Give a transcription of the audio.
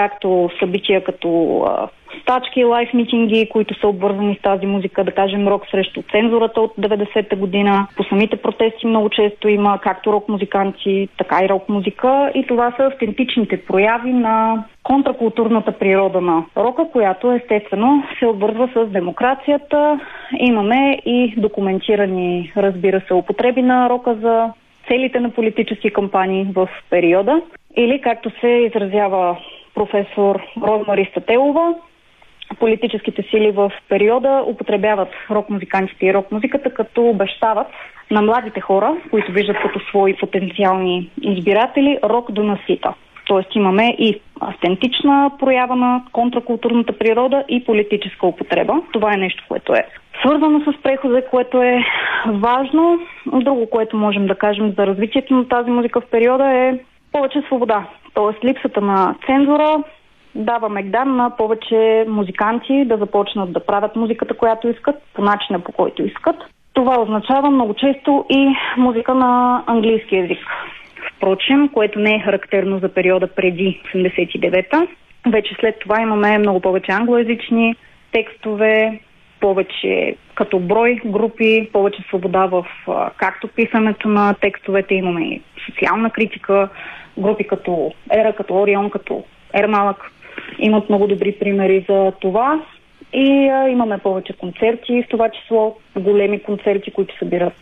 както събития като стачки, лайф митинги, които са обвързани с тази музика, да кажем рок срещу цензурата от 90-та година. По самите протести много често има както рок музиканти, така и рок музика и това са автентичните прояви на контракултурната природа на рока, която естествено се обвързва с демокрацията. Имаме и документирани, разбира се, употреби на рока за целите на политически кампании в периода. Или, както се изразява професор Розмари Стателова, политическите сили в периода употребяват рок-музикантите и рок-музиката, като обещават на младите хора, които виждат като свои потенциални избиратели, рок до насита. Тоест имаме и автентична проява на контракултурната природа и политическа употреба. Това е нещо, което е свързано с прехода, което е важно. Друго, което можем да кажем за развитието на тази музика в периода е повече свобода. Тоест липсата на цензура дава мегдан на повече музиканти да започнат да правят музиката, която искат, по начина по който искат. Това означава много често и музика на английски език. Впрочем, което не е характерно за периода преди 89-та. Вече след това имаме много повече англоязични текстове, повече като брой групи, повече свобода в както писането на текстовете, имаме и социална критика, групи като Ера, като Орион, като Ермалък имат много добри примери за това. И имаме повече концерти, в това число големи концерти, които събират